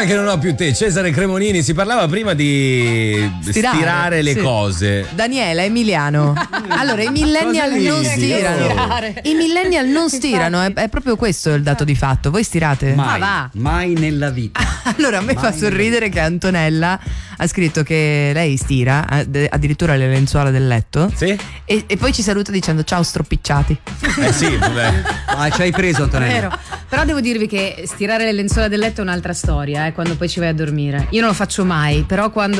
Perdona che non ho più te, Cesare Cremonini. Si parlava prima di stirare le cose. Daniela, Emiliano. Allora, i millennial non stirano. I millennial non stirano, è proprio questo il dato di fatto. Voi stirate? Mai nella vita. Allora, a me fa sorridere che Antonella ha scritto che lei stira addirittura le lenzuola del letto. Sì? E poi ci saluta dicendo ciao stropicciati. Sì, vabbè. Ma ci hai preso, Antonella. Vero. Però devo dirvi che stirare le lenzuola del letto è un'altra storia, quando poi ci vai a dormire. Io non lo faccio mai, però quando